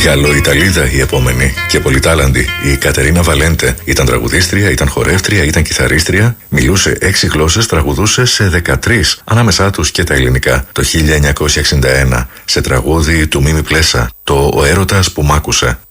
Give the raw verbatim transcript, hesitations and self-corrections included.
Γαλλοϊταλίδα η επόμενη και πολυτάλαντη. Η Κατερίνα Βαλέντε ήταν τραγουδίστρια, ήταν χορεύτρια, ήταν κιθαρίστρια. Μιλούσε έξι γλώσσες, τραγουδούσε σε δεκατρείς, ανάμεσά τους και τα ελληνικά. Το χίλια εννιακόσια εξήντα ένα, σε τραγούδι του Μίμη Πλέσα, το «Ο έρωτας που μ' άκουσε».